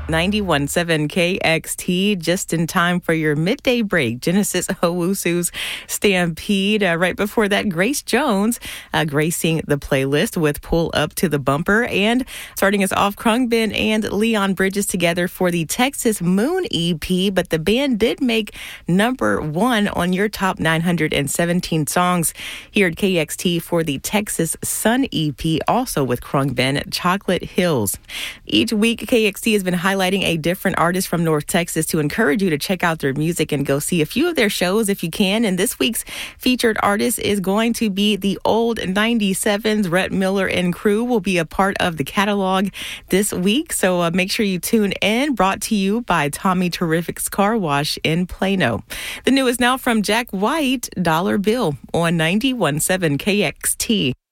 91.7 KXT, just in time for your midday break. Genesis Owusu's Stampede. Right before that, Grace Jones gracing the playlist with Pull Up to the Bumper. And starting us off, Khruangbin and Leon Bridges together for the Texas Moon EP. But the band did make number one on your top 917 songs here at KXT for the Texas Sun EP, also with Khruangbin, Chocolate Hills. Each week, KXT has been highlighting a different artist from North Texas to encourage you to check out their music and go see a few of their shows if you can. And this week's featured artist is going to be the Old 97s. Rhett Miller and crew will be a part of the catalog this week. So make sure you tune in. Brought to you by Tommy Terrific's Car Wash in Plano. The new is now from Jack White, Dollar Bill on 91.7 KXT.